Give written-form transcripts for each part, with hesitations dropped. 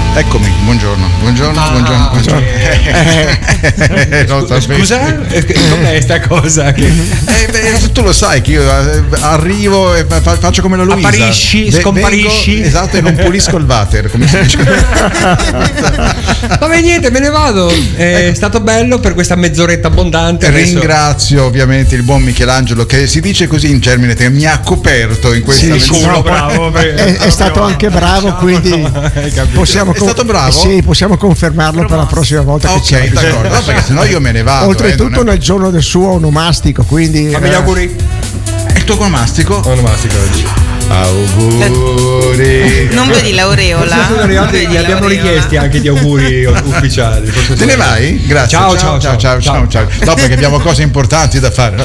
Eccomi, buongiorno. Scusa? Com'è sta cosa? Tu lo sai che io arrivo e faccio come la Luisa. Apparisci, scomparisci. Vengo, esatto, e non pulisco il water, come si dice. Vabbè, niente, me ne vado. È stato bello per questa mezz'oretta abbondante. Ringrazio ovviamente il buon Michelangelo, che si dice così in termine, che mi ha coperto in questa mezz'ora. Bravo, è stato anche bravo, quindi possiamo è stato bravo? Sì, possiamo confermarlo per la prossima volta che c'è. D'accordo, no, perché sennò io me ne vado. Oltretutto nel giorno del suo onomastico, quindi fammi gli auguri. È il tuo onomastico? Onomastico oggi. Auguri. Non vedi l'aureola? Gli abbiamo richiesti anche gli auguri ufficiali. Te ne vai? Grazie. Ciao. No, perché abbiamo cose importanti da fare.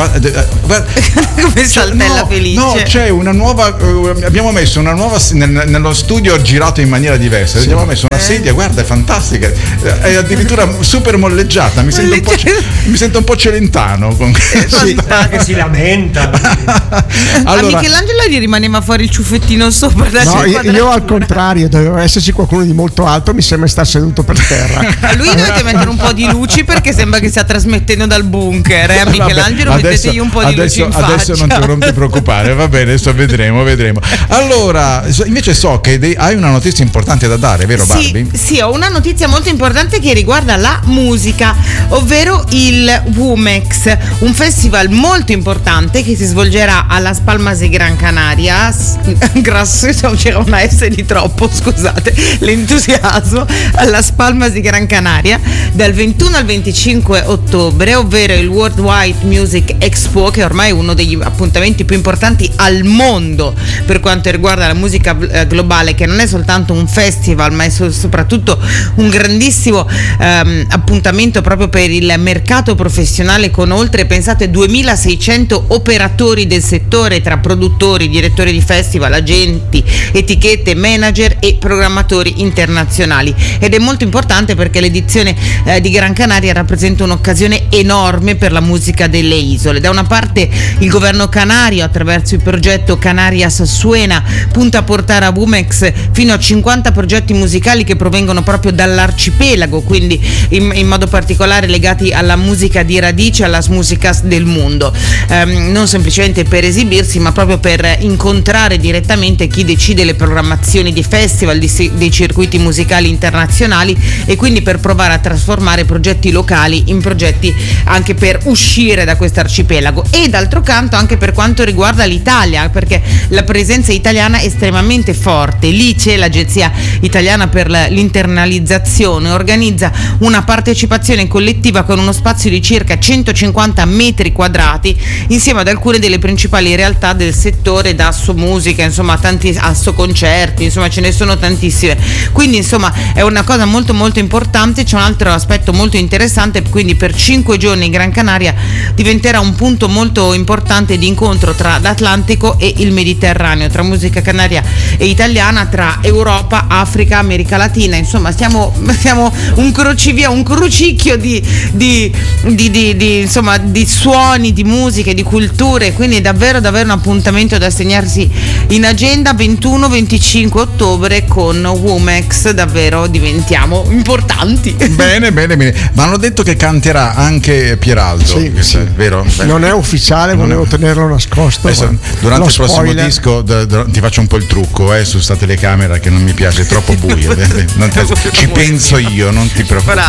Come saltella felice. No, c'è una nuova. Abbiamo messo una nuova nello studio girato in maniera diversa. Sì. Abbiamo messo una sedia, guarda, è fantastica. È addirittura super molleggiata. Mi sento un po' Celentano. Sì, che si lamenta. Allora, a Michelangelo gli rimaneva fuori il ciuffettino sopra. No, io al contrario, doveva esserci qualcuno di molto alto, mi sembra star seduto per terra. A lui dovete mettere un po' di luci perché sembra che stia trasmettendo dal bunker. A Michelangelo mettetegli un po' di luci in faccia. Adesso non ti preoccupare, va bene, adesso vedremo. Allora, invece so che hai una notizia importante da dare, vero Barbie? Sì, ho una notizia molto importante che riguarda la musica, ovvero il Womex, un festival molto importante che si svolgerà alla Palmas de Gran Canaria. Grasso, c'era una S di troppo, scusate l'entusiasmo. Alla Palmas di Gran Canaria dal 21 al 25 ottobre, ovvero il Worldwide Music Expo, che ormai è uno degli appuntamenti più importanti al mondo per quanto riguarda la musica globale, che non è soltanto un festival ma è soprattutto un grandissimo appuntamento proprio per il mercato professionale, con oltre, pensate, 2600 operatori del settore tra produttori, direttori di festival, agenti, etichette, manager e programmatori internazionali. Ed è molto importante perché l'edizione di Gran Canaria rappresenta un'occasione enorme per la musica delle isole. Da una parte il governo canario, attraverso il progetto Canarias Suena, punta a portare a Womex fino a 50 progetti musicali che provengono proprio dall'arcipelago, quindi in modo particolare legati alla musica di radice, alla musica del mondo, non semplicemente per esibirsi ma proprio per incontrare direttamente chi decide le programmazioni di festival, dei circuiti musicali internazionali, e quindi per provare a trasformare progetti locali in progetti anche per uscire da questo arcipelago. E d'altro canto anche per quanto riguarda l'Italia, perché la presenza italiana è estremamente forte. L'ICE, l'Agenzia Italiana per l'Internalizzazione, organizza una partecipazione collettiva con uno spazio di circa 150 metri quadrati insieme ad alcune delle principali realtà del settore, da Asso Musica, insomma tanti Asso Concerti, insomma ce ne sono tantissime, quindi insomma è una cosa molto molto importante. C'è un altro aspetto molto interessante, quindi per 5 giorni Gran Canaria diventerà un punto molto importante di incontro tra l'Atlantico e il Mediterraneo, tra musica canaria e italiana, tra Europa, Africa, America Latina, insomma siamo un crocevia, un crocicchio di insomma di suoni, di musiche, di culture, quindi è davvero un appuntamento da segnarsi in agenda. 21-25 ottobre con Womex davvero diventiamo importanti. Bene. Ma hanno detto che canterà anche Pieraldo. Sì. Vero? Non è ufficiale, volevo tenerlo nascosto. Adesso, durante il prossimo disco ti faccio un po' il trucco su sta telecamera che non mi piace, è troppo buio. Ci penso io, non ti preoccupare.